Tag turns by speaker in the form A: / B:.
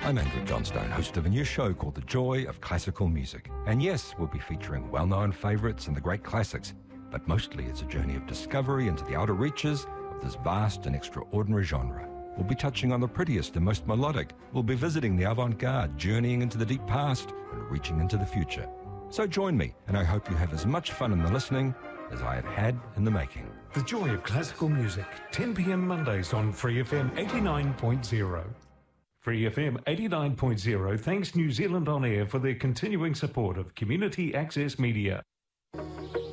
A: I'm Andrew Johnstone, host of a new show called The Joy of Classical Music. And yes, we'll be featuring well-known favourites and the great classics, but mostly it's a journey of discovery into the outer reaches of this vast and extraordinary genre. We'll be touching on the prettiest and most melodic. We'll be visiting the avant-garde, journeying into the deep past and reaching into the future. So join me, and I hope you have as much fun in the listening as I have had in the making.
B: The Joy of Classical Music, 10 p.m. Mondays on Free FM 89.0. Free FM 89.0 thanks New Zealand On Air for their continuing support of community access media.